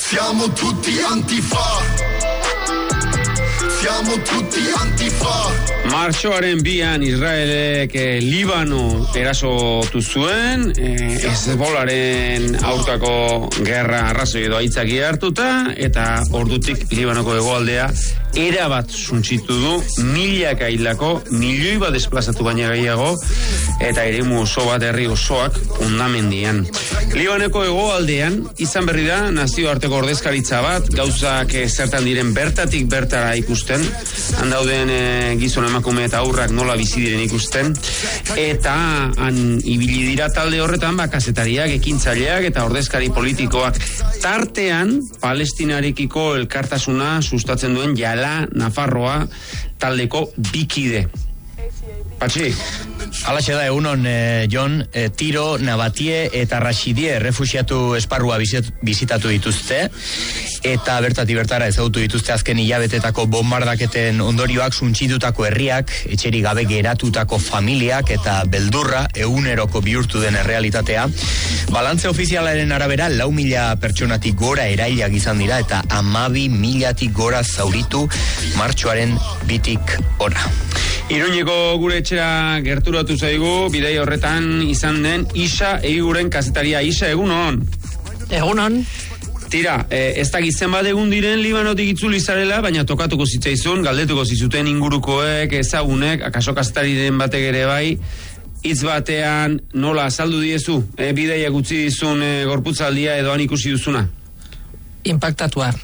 Siamo tutti antifa. Siamo tutti antifa. Martxoaren 2an Israelek Libano erasotu zuen, Hezbolaren aurkako gerra arrazoi edo aitzaki hartuta, eta ordutik Libanoko hegoaldea erabat suntsitu du, milaka hildako, milioi bat desplazatu baina gehiago, eta eremu oso bat herri osoak hondamendian. Libaneko hegoaldean izan berri da nazioarteko ordezkaritza bat, gauzak zertan diren bertatik bertara ikusten, handauden gizon emakume eta aurrak nola bizi diren ikusten, eta han ibili dira talde horretan kazetariak, ekintzaileak eta ordezkari politikoak, tartean Palestinarekiko elkartasuna sustatzen duen Jala Nafarroa taldeko bikide. Patxi. Alaxe da, egunon, Jon, Tiro, Nabatie eta Rashidie refuxiatu esparrua bizitatu dituzte, eta bertatik bertara ezagutu dituzte azken hilabetetako bombardaketen ondorioak, suntsitutako herriak, etxerik gabe geratutako familiak eta beldurra eguneroko bihurtu den errealitatea. Balantze ofizialaren arabera 4.000 pertsonatik gora erailak izan dira eta 12.000-tik gora zauritu martxoaren 2tik ora. Iruñeko gure etxera gerturatu zaigu, bidai horretan izan den Isa Eguren kazetaria. Isa, egunon? Egunon. Tira, ez da gizien bat egun diren Libanotik itzuli zarela, baina tokatuko zitzaizun, galdetuko zizuten ingurukoek, ezagunek, akaso kazetariren batek ere bai, hitz batean nola azaldu diezu, bidaiak utzi dizun gorputzaldia edo han ikusi duzuna? Impactatua.